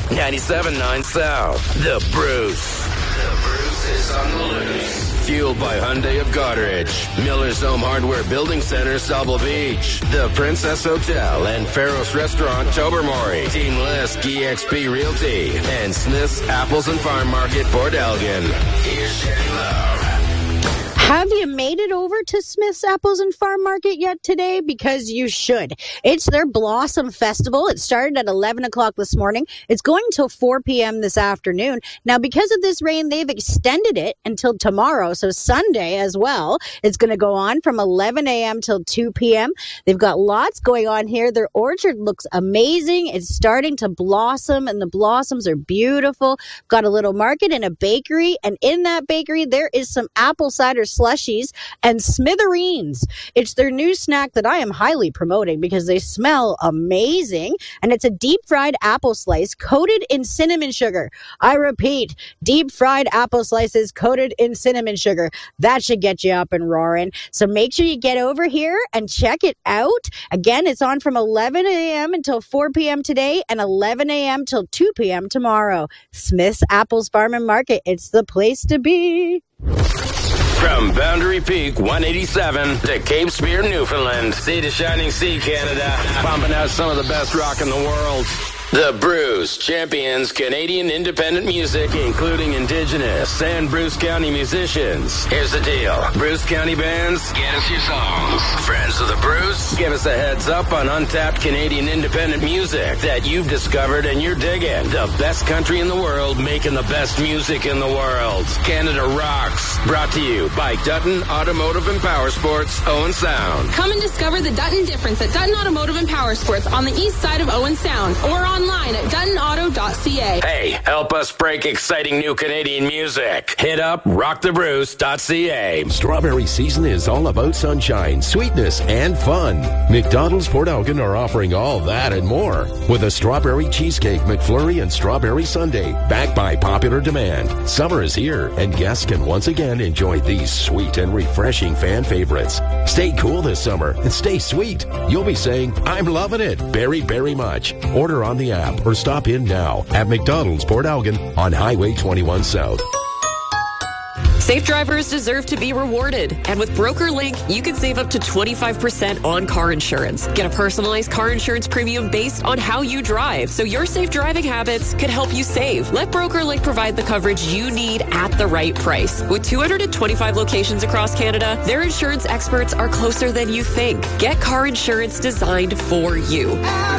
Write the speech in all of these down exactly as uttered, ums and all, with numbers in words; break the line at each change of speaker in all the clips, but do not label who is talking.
ninety-seven point nine South. The Bruce. The Bruce is on the loose. Fueled by Hyundai of Goderich, Miller's Home Hardware Building Center, Sauble Beach, the Princess Hotel and Faros Restaurant, Tobermory, Team List, E X P Realty, and Smith's Apples and Farm Market, Port Elgin. Here's Sherry Love.
Have you made it over to Smith's Apples and Farm Market yet today? Because you should. It's their Blossom Festival. It started at eleven o'clock this morning. It's going till four p.m. this afternoon. Now, because of this rain, they've extended it until tomorrow, so Sunday as well. It's going to go on from eleven a.m. till two p.m. They've got lots going on here. Their orchard looks amazing. It's starting to blossom, and the blossoms are beautiful. Got a little market and a bakery, and in that bakery, there is some apple cider slushies and smithereens. It's their new snack that I am highly promoting because they smell amazing, and it's a deep fried apple slice coated in cinnamon sugar. I repeat, deep fried apple slices coated in cinnamon sugar. That should get you up and roaring. So make sure you get over here and check it out. Again, it's on from eleven a.m. until four p.m. today and eleven a.m. till two p.m. tomorrow. Smith's Apples Farm and Market. It's the place to be.
From Boundary Peak one eighty-seven to Cape Spear, Newfoundland, sea to shining sea, Canada, pumping out some of the best rock in the world. The Bruce champions Canadian independent music, including Indigenous and Bruce County musicians. Here's the deal. Bruce County bands, get us your songs. Friends of the Bruce, give us a heads up on untapped Canadian independent music that you've discovered and you're digging. The best country in the world, making the best music in the world. Canada Rocks, brought to you by Dutton Automotive and Power Sports, Owen Sound.
Come and discover the Dutton difference at Dutton Automotive and Power Sports on the east side of Owen Sound, or on online at dutton auto dot c a.
Hey, help us break exciting new Canadian music. Hit up rock the bruce dot c a.
Strawberry season is all about sunshine, sweetness, and fun. McDonald's Port Elgin are offering all that and more with a strawberry cheesecake, McFlurry, and strawberry sundae backed by popular demand. Summer is here, and guests can once again enjoy these sweet and refreshing fan favorites. Stay cool this summer and stay sweet. You'll be saying, I'm loving it very, very much. Order on the app or stop in now at McDonald's Port Elgin on Highway twenty-one South.
Safe drivers deserve to be rewarded. And with BrokerLink, you can save up to twenty-five percent on car insurance. Get a personalized car insurance premium based on how you drive, so your safe driving habits can help you save. Let BrokerLink provide the coverage you need at the right price. With two hundred twenty-five locations across Canada, their insurance experts are closer than you think. Get car insurance designed for you.
At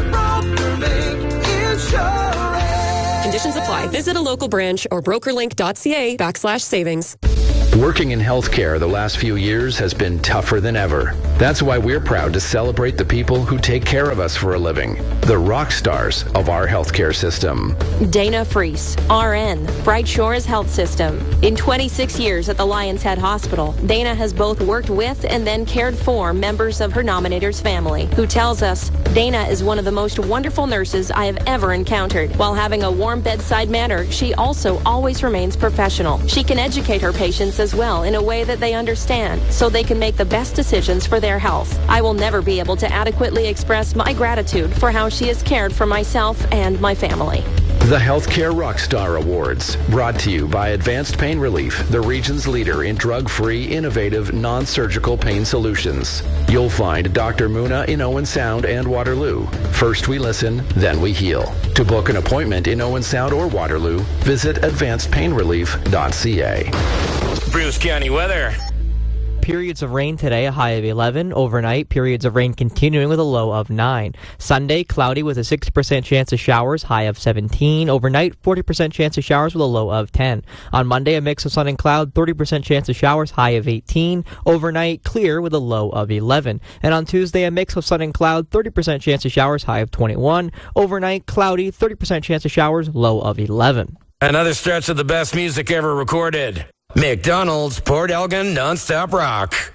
BrokerLink Insurance.
Conditions apply. Visit a local branch or brokerlink.ca backslash savings.
Working in healthcare the last few years has been tougher than ever. That's why we're proud to celebrate the people who take care of us for a living, the rock stars of our healthcare system.
Dana Fries, R N, Bright Shores Health System. In twenty-six years at the Lions Head Hospital, Dana has both worked with and then cared for members of her nominator's family, who tells us Dana is one of the most wonderful nurses I have ever encountered. While having a warm bedside manner, she also always remains professional. She can educate her patients as well in a way that they understand, so they can make the best decisions for their health. I will never be able to adequately express my gratitude for how she has cared for myself and my family.
The Healthcare Rockstar Awards, brought to you by Advanced Pain Relief, the region's leader in drug-free, innovative, non-surgical pain solutions. You'll find Doctor Muna in Owen Sound and Waterloo. First we listen, then we heal. To book an appointment in Owen Sound or Waterloo, visit advanced pain relief dot c a.
Bruce County weather.
Periods of rain today, a high of eleven. Overnight, periods of rain continuing with a low of nine. Sunday, cloudy with a sixty percent chance of showers, high of seventeen. Overnight, forty percent chance of showers with a low of ten. On Monday, a mix of sun and cloud, thirty percent chance of showers, high of eighteen. Overnight, clear with a low of eleven. And on Tuesday, a mix of sun and cloud, thirty percent chance of showers, high of twenty-one. Overnight, cloudy, thirty percent chance of showers, low of eleven.
Another stretch of the best music ever recorded. McDonald's Port Elgin Nonstop Rock.